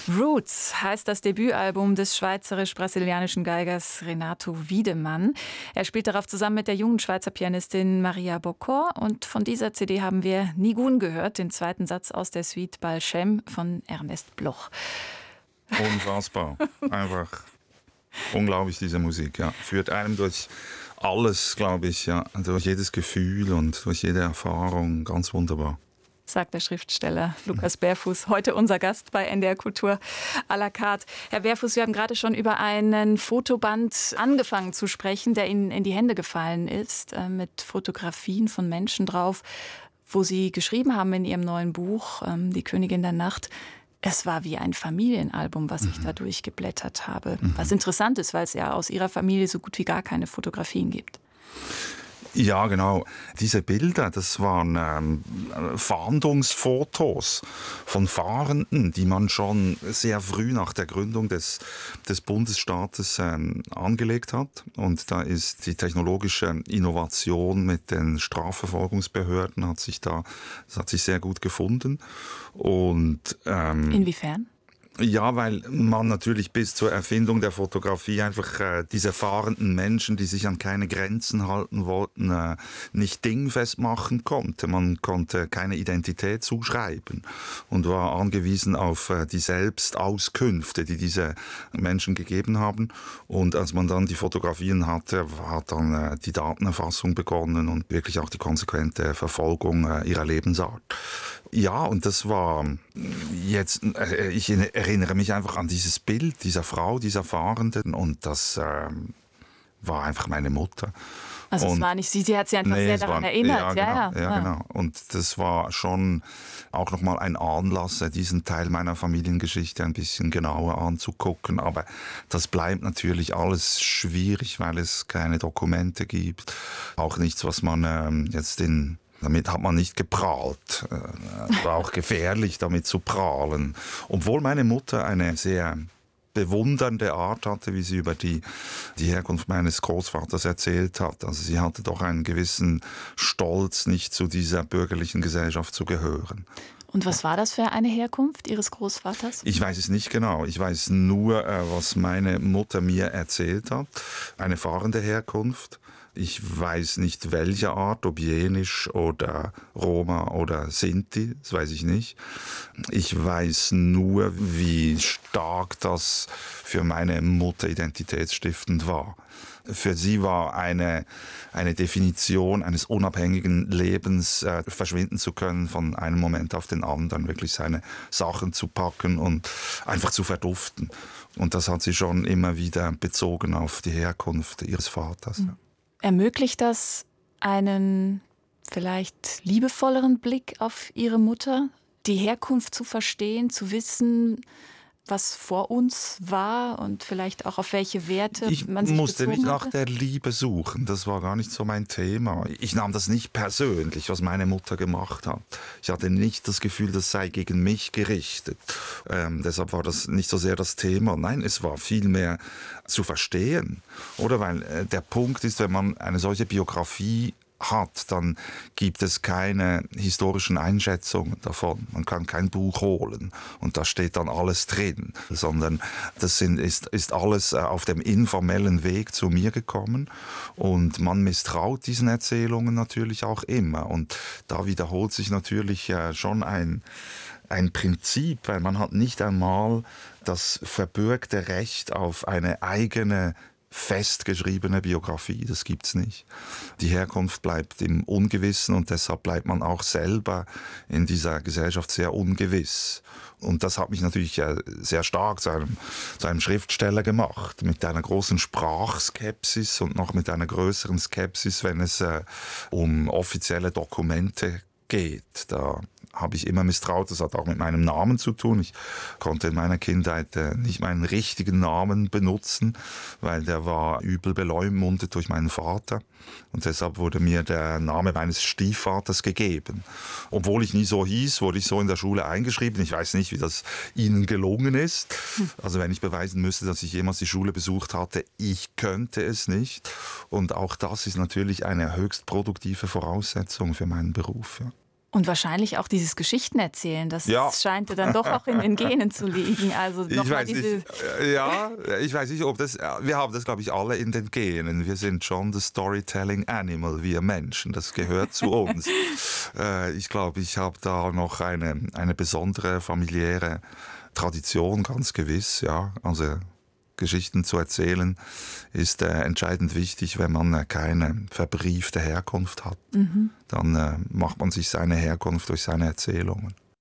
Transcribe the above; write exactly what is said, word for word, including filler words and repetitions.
Roots heißt das Debütalbum des schweizerisch-brasilianischen Geigers Renato Wiedemann. Er spielt darauf zusammen mit der jungen Schweizer Pianistin Maria Bocor. Und von dieser C D haben wir Nigun gehört, den zweiten Satz aus der Suite Balchem von Ernest Bloch. Unfassbar. Einfach unglaublich, diese Musik. Ja. Führt einem durch alles, glaube ich, ja. Durch jedes Gefühl und durch jede Erfahrung. Ganz wunderbar. Sagt der Schriftsteller Lukas Berfuß, heute unser Gast bei N D R Kultur à la carte. Herr Berfuß, wir haben gerade schon über einen Fotoband angefangen zu sprechen, der Ihnen in die Hände gefallen ist, äh, mit Fotografien von Menschen drauf, wo Sie geschrieben haben in Ihrem neuen Buch, ähm, Die Königin der Nacht. Es war wie ein Familienalbum, was ich da durchgeblättert habe. Mhm. Was interessant ist, weil es ja aus Ihrer Familie so gut wie gar keine Fotografien gibt. Ja, genau. Diese Bilder, das waren ähm, Fahndungsfotos von Fahrenden, die man schon sehr früh nach der Gründung des, des Bundesstaates ähm, angelegt hat. Und da ist die technologische Innovation mit den Strafverfolgungsbehörden hat sich da, das hat sich sehr gut gefunden. Und ähm, inwiefern? Ja, weil man natürlich bis zur Erfindung der Fotografie einfach äh, diese fahrenden Menschen, die sich an keine Grenzen halten wollten, äh, nicht dingfest machen konnte. Man konnte keine Identität zuschreiben und war angewiesen auf äh, die Selbstauskünfte, die diese Menschen gegeben haben. Und als man dann die Fotografien hatte, hat dann äh, die Datenerfassung begonnen und wirklich auch die konsequente Verfolgung äh, ihrer Lebensart. Ja, und das war jetzt, äh, ich erinnere mich einfach an dieses Bild dieser Frau, dieser Fahrenden, und das äh, war einfach meine Mutter. Also und, es war nicht sie, sie hat sie einfach nee, sehr daran war, erinnert. Ja, ja, genau, ja. ja, ja, genau. Und das war schon auch nochmal ein Anlass, diesen Teil meiner Familiengeschichte ein bisschen genauer anzugucken. Aber das bleibt natürlich alles schwierig, weil es keine Dokumente gibt. Auch nichts, was man ähm, jetzt in Damit hat man nicht geprahlt. Es war auch gefährlich, damit zu prahlen. Obwohl meine Mutter eine sehr bewundernde Art hatte, wie sie über die, die Herkunft meines Großvaters erzählt hat. Also sie hatte doch einen gewissen Stolz, nicht zu dieser bürgerlichen Gesellschaft zu gehören. Und was war das für eine Herkunft Ihres Großvaters? Ich weiß es nicht genau. Ich weiß nur, was meine Mutter mir erzählt hat. Eine fahrende Herkunft. Ich weiß nicht, welche Art, ob Jenisch oder Roma oder Sinti, das weiß ich nicht. Ich weiß nur, wie stark das für meine Mutter identitätsstiftend war. Für sie war eine, eine Definition eines unabhängigen Lebens, äh, verschwinden zu können von einem Moment auf den anderen, wirklich seine Sachen zu packen und einfach zu verduften. Und das hat sie schon immer wieder bezogen auf die Herkunft ihres Vaters. Mhm. Ermöglicht das einen vielleicht liebevolleren Blick auf Ihre Mutter? Die Herkunft zu verstehen, zu wissen, was vor uns war und vielleicht auch auf welche Werte ich man sich musste nicht nach hatte? der Liebe suchen, das war gar nicht so mein Thema. Ich nahm das nicht persönlich, was meine Mutter gemacht hat. Ich hatte nicht das Gefühl, das sei gegen mich gerichtet. Ähm, deshalb war das nicht so sehr das Thema. Nein, es war vielmehr zu verstehen. Oder weil äh, der Punkt ist, wenn man eine solche Biografie hat, dann gibt es keine historischen Einschätzungen davon. Man kann kein Buch holen und da steht dann alles drin, sondern das sind, ist, ist alles auf dem informellen Weg zu mir gekommen und man misstraut diesen Erzählungen natürlich auch immer und da wiederholt sich natürlich schon ein ein Prinzip, weil man hat nicht einmal das verbürgte Recht auf eine eigene festgeschriebene Biografie, das gibt's nicht. Die Herkunft bleibt im Ungewissen und deshalb bleibt man auch selber in dieser Gesellschaft sehr ungewiss. Und das hat mich natürlich sehr stark zu einem, zu einem Schriftsteller gemacht, mit einer großen Sprachskepsis und noch mit einer größeren Skepsis, wenn es äh, um offizielle Dokumente geht. Da habe ich immer misstraut. Das hat auch mit meinem Namen zu tun. Ich konnte in meiner Kindheit äh, nicht meinen richtigen Namen benutzen, weil der war übel beleumundet durch meinen Vater. Und deshalb wurde mir der Name meines Stiefvaters gegeben. Obwohl ich nie so hieß, wurde ich so in der Schule eingeschrieben. Ich weiß nicht, wie das Ihnen gelungen ist. Also wenn ich beweisen müsste, dass ich jemals die Schule besucht hatte, ich könnte es nicht. Und auch das ist natürlich eine höchst produktive Voraussetzung für meinen Beruf. Ja. Und wahrscheinlich auch dieses Geschichtenerzählen, das Ja. scheint ja dann doch auch in den Genen zu liegen. Also Ich nochmal weiß diese nicht, äh, ja, ich weiß nicht, ob das, wir haben das, glaube ich, alle in den Genen. Wir sind schon das Storytelling Animal, wir Menschen, das gehört zu uns. äh, ich glaube, ich habe da noch eine, eine besondere familiäre Tradition, ganz gewiss, ja, also Geschichten zu erzählen, ist äh, entscheidend wichtig, wenn man äh, keine verbriefte Herkunft hat. Mhm. Dann äh, macht man sich seine Herkunft durch seine Erzählungen.